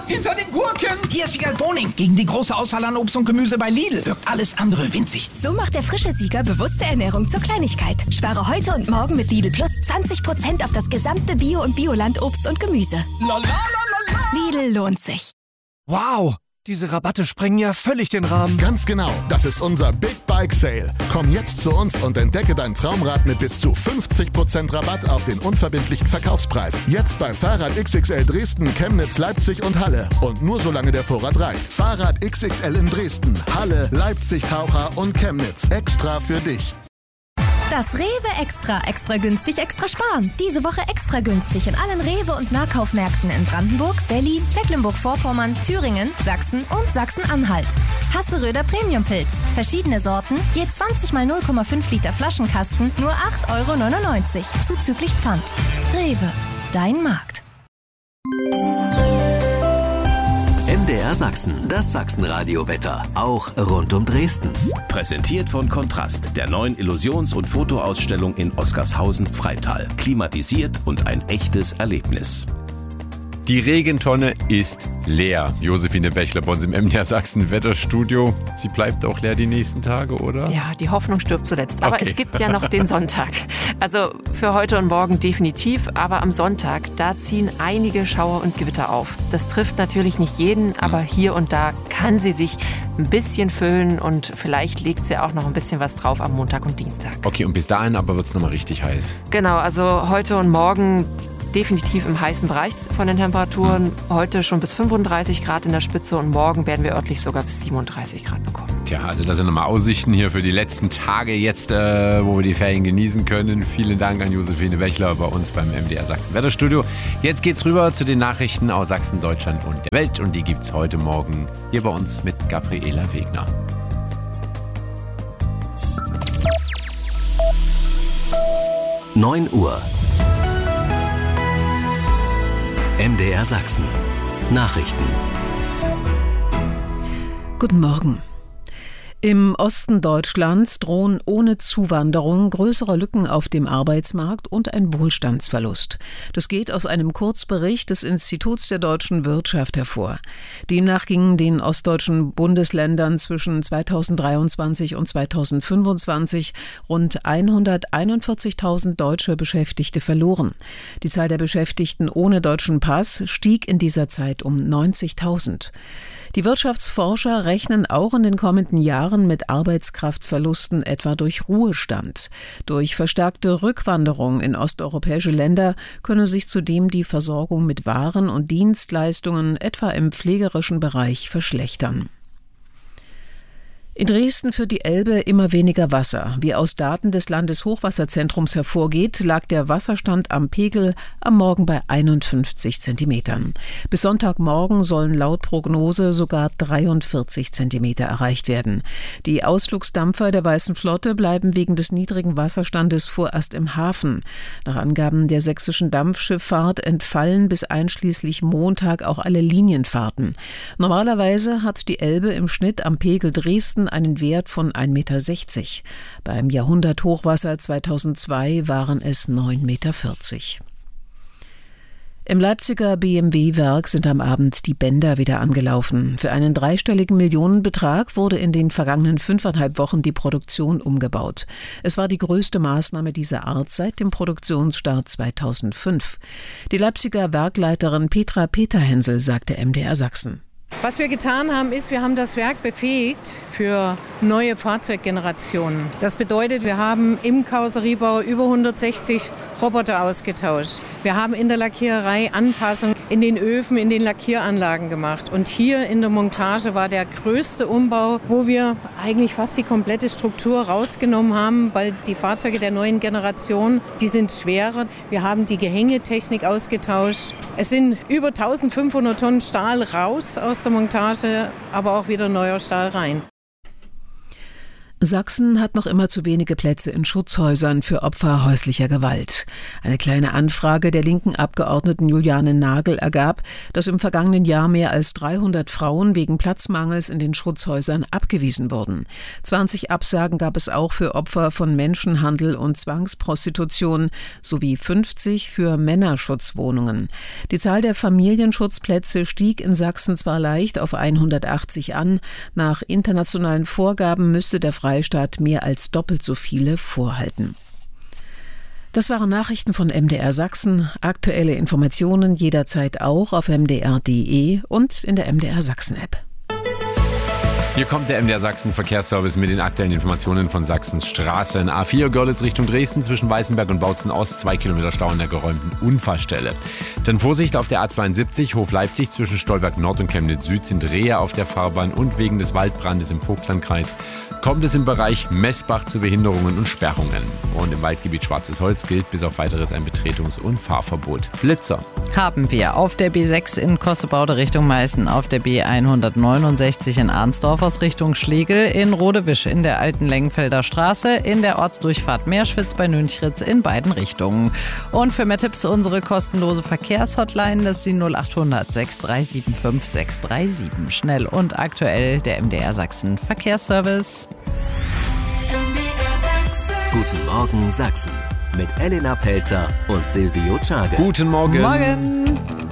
hinter den Gurken. Hier ist Sieger Boning. Gegen die große Auswahl an Obst und Gemüse bei Lidl wirkt alles andere winzig. So macht der frische Sieger bewusste Ernährung zur Kleinigkeit. Spare heute und morgen mit Lidl Plus 20% auf das gesamte Bio- und Bioland-Obst und Gemüse. Lidl lohnt sich. Wow, diese Rabatte sprengen ja völlig den Rahmen. Ganz genau, das ist unser Big Bike Sale. Komm jetzt zu uns und entdecke dein Traumrad mit bis zu 50% Rabatt auf den unverbindlichen Verkaufspreis. Jetzt bei Fahrrad XXL Dresden, Chemnitz, Leipzig und Halle. Und nur solange der Vorrat reicht. Fahrrad XXL in Dresden, Halle, Leipzig, Taucher und Chemnitz. Extra für dich. Das Rewe Extra. Extra günstig, extra sparen. Diese Woche extra günstig in allen Rewe- und Nahkaufmärkten in Brandenburg, Berlin, Mecklenburg-Vorpommern, Thüringen, Sachsen und Sachsen-Anhalt. Hasseröder Premiumpilz. Verschiedene Sorten, je 20 mal 0,5 Liter Flaschenkasten, nur 8,99 €. Zuzüglich Pfand. Rewe. Dein Markt. MDR Sachsen, das Sachsenradio-Wetter, auch rund um Dresden. Präsentiert von Kontrast, der neuen Illusions- und Fotoausstellung in Oskarshausen-Freital. Klimatisiert und ein echtes Erlebnis. Die Regentonne ist leer. Josephine Bächler bei uns im MDR Sachsen Wetterstudio. Sie bleibt auch leer die nächsten Tage, oder? Ja, die Hoffnung stirbt zuletzt. Aber Okay. Es gibt ja noch den Sonntag. Also für heute und morgen definitiv. Aber am Sonntag, da ziehen einige Schauer und Gewitter auf. Das trifft natürlich nicht jeden, aber hier und da kann sie sich ein bisschen füllen. Und vielleicht legt sie auch noch ein bisschen was drauf am Montag und Dienstag. Okay, und bis dahin aber wird es nochmal richtig heiß. Genau, also heute und morgen definitiv im heißen Bereich von den Temperaturen. Heute schon bis 35 Grad in der Spitze und morgen werden wir örtlich sogar bis 37 Grad bekommen. Tja, also das sind nochmal Aussichten hier für die letzten Tage jetzt, wo wir die Ferien genießen können. Vielen Dank an Josephine Bächler bei uns beim MDR Sachsen Wetterstudio. Jetzt geht's rüber zu den Nachrichten aus Sachsen, Deutschland und der Welt. Und die gibt's heute Morgen hier bei uns mit Gabriela Wegner. (9 Uhr) MDR Sachsen. Nachrichten. Guten Morgen. Im Osten Deutschlands drohen ohne Zuwanderung größere Lücken auf dem Arbeitsmarkt und ein Wohlstandsverlust. Das geht aus einem Kurzbericht des Instituts der deutschen Wirtschaft hervor. Demnach gingen den ostdeutschen Bundesländern zwischen 2023 und 2025 rund 141.000 deutsche Beschäftigte verloren. Die Zahl der Beschäftigten ohne deutschen Pass stieg in dieser Zeit um 90.000. Die Wirtschaftsforscher rechnen auch in den kommenden Jahren mit Arbeitskraftverlusten etwa durch Ruhestand. Durch verstärkte Rückwanderung in osteuropäische Länder könne sich zudem die Versorgung mit Waren und Dienstleistungen etwa im pflegerischen Bereich verschlechtern. In Dresden führt die Elbe immer weniger Wasser. Wie aus Daten des Landeshochwasserzentrums hervorgeht, lag der Wasserstand am Pegel am Morgen bei 51 Zentimetern. Bis Sonntagmorgen sollen laut Prognose sogar 43 Zentimeter erreicht werden. Die Ausflugsdampfer der Weißen Flotte bleiben wegen des niedrigen Wasserstandes vorerst im Hafen. Nach Angaben der sächsischen Dampfschifffahrt entfallen bis einschließlich Montag auch alle Linienfahrten. Normalerweise hat die Elbe im Schnitt am Pegel Dresden einen Wert von 1,60 Meter. Beim Jahrhunderthochwasser 2002 waren es 9,40 Meter. Im Leipziger BMW-Werk sind am Abend die Bänder wieder angelaufen. Für einen dreistelligen Millionenbetrag wurde in den vergangenen 5,5 Wochen die Produktion umgebaut. Es war die größte Maßnahme dieser Art seit dem Produktionsstart 2005. Die Leipziger Werkleiterin Petra Peterhensel sagte MDR Sachsen. Was wir getan haben, ist, wir haben das Werk befähigt für neue Fahrzeuggenerationen. Das bedeutet, wir haben im Karosseriebau über 160 Roboter ausgetauscht. Wir haben in der Lackiererei Anpassungen in den Öfen, in den Lackieranlagen gemacht. Und hier in der Montage war der größte Umbau, wo wir eigentlich fast die komplette Struktur rausgenommen haben, weil die Fahrzeuge der neuen Generation, die sind schwerer. Wir haben die Gehängetechnik ausgetauscht. Es sind über 1500 Tonnen Stahl raus aus der Montage, aber auch wieder neuer Stahl rein. Sachsen hat noch immer zu wenige Plätze in Schutzhäusern für Opfer häuslicher Gewalt. Eine kleine Anfrage der linken Abgeordneten Juliane Nagel ergab, dass im vergangenen Jahr mehr als 300 Frauen wegen Platzmangels in den Schutzhäusern abgewiesen wurden. 20 Absagen gab es auch für Opfer von Menschenhandel und Zwangsprostitution sowie 50 für Männerschutzwohnungen. Die Zahl der Familienschutzplätze stieg in Sachsen zwar leicht auf 180 an, nach internationalen Vorgaben müsste der Freistaat mehr als doppelt so viele vorhalten. Das waren Nachrichten von MDR Sachsen. Aktuelle Informationen jederzeit auch auf mdr.de und in der MDR Sachsen App. Hier kommt der MDR Sachsen Verkehrsservice mit den aktuellen Informationen von Sachsens Straßen. A4 Görlitz Richtung Dresden zwischen Weißenberg und Bautzen Ost, 2 Kilometer Stau an der geräumten Unfallstelle. Dann Vorsicht auf der A72 Hof Leipzig zwischen Stolberg Nord und Chemnitz Süd sind Rehe auf der Fahrbahn und wegen des Waldbrandes im Vogtlandkreis kommt es im Bereich Messbach zu Behinderungen und Sperrungen. Und im Waldgebiet Schwarzes Holz gilt bis auf weiteres ein Betretungs- und Fahrverbot. Blitzer haben wir auf der B6 in Kossebaude Richtung Meißen, auf der B169 in Arnsdorf aus Richtung Schlegel, in Rodewisch in der alten Lengenfelder Straße, in der Ortsdurchfahrt Meerschwitz bei Nünchritz in beiden Richtungen. Und für mehr Tipps unsere kostenlose Verkehrshotline, das ist die 0800 6375 637. Schnell und aktuell der MDR Sachsen Verkehrsservice. Guten Morgen Sachsen mit Elena Pelzer und Silvio Czage. Guten Morgen. Morgen.